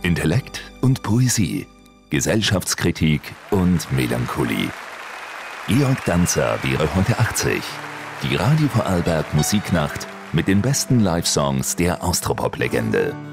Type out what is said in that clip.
Intellekt und Poesie, Gesellschaftskritik und Melancholie. Georg Danzer wäre heute 80. Die Radio Vorarlberg Musiknacht mit den besten Live-Songs der Austropop-Legende.